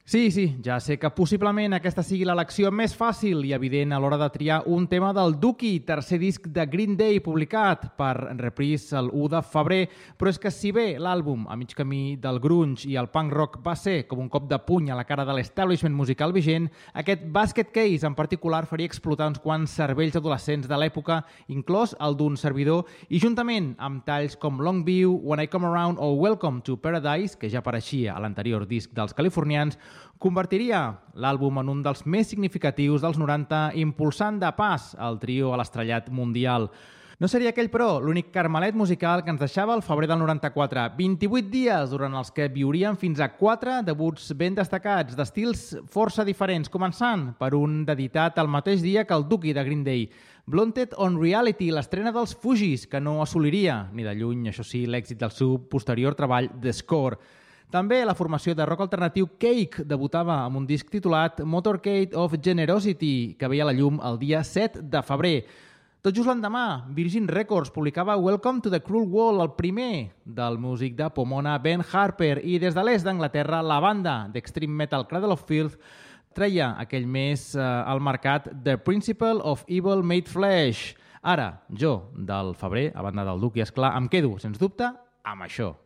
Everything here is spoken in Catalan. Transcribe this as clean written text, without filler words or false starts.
Sí, ja sé que possiblement aquesta sigui l'elecció més fàcil i evident a l'hora de triar un tema del Dookie, tercer disc de Green Day publicat per Reprise el 1 de febrer, però és que si bé l'àlbum a mig camí del grunge i el punk rock va ser com un cop de puny a la cara de l'establishment musical vigent, aquest Basket Case en particular faria explotar uns quants cervells adolescents de l'època, inclòs el d'un servidor, i juntament amb talls com Longview, When I Come Around o Welcome to Paradise, que ja apareixia a l'anterior disc dels californians, convertiria l'àlbum en un dels més significatius dels 90, impulsant de pas el trio a l'estrellat mundial. No seria aquell, però, l'únic carmelet musical que ens deixava el febrer del 94. 28 dies durant els que viurien fins a 4 debuts ben destacats, d'estils força diferents, començant per un dedicat al mateix dia que el Dookie de Green Day. Blunted on Reality, l'estrena dels Fugees, que no assoliria, ni de lluny, això sí, l'èxit del seu posterior treball The Score. També la formació de rock alternatiu Cake debutava amb un disc titulat Motorcade of Generosity, que veia la llum el dia 7 de febrer. Tot just l'endemà, Virgin Records publicava Welcome to the Cruel World, el primer del músic de Pomona Ben Harper, i des de l'est d'Anglaterra, la banda d'extreme metal Cradle of Filth treia aquell mes al mercat The Principle of Evil Made Flesh. Ara, jo, del febrer, a banda del Duc, i esclar, em quedo, sens dubte, amb això.